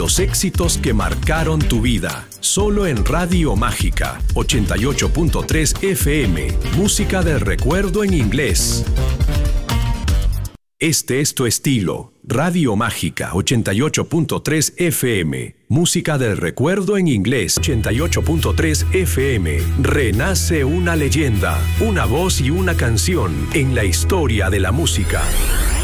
los éxitos que marcaron tu vida. Solo en Radio Mágica 88.3 FM. Música del recuerdo en inglés. Este es tu estilo. Radio Mágica 88.3 FM. Música del recuerdo en inglés. 88.3 FM. Renace una leyenda, una voz y una canción en la historia de la música.